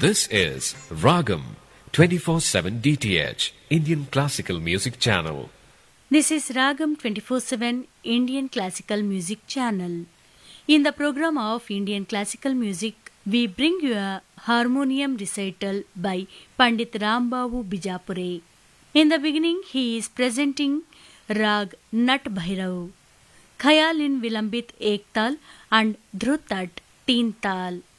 This is Ragam 24/7 DTH Indian Classical Music Channel. This is Ragam 24/7 Indian Classical Music Channel. In the program of Indian Classical Music, we bring you a harmonium recital by Pandit Rambabu Bijapure. In the beginning, he is presenting Rag Nat Bhairav, Khayal in Vilambit Ek Tal and Dhrut at Teen Tal.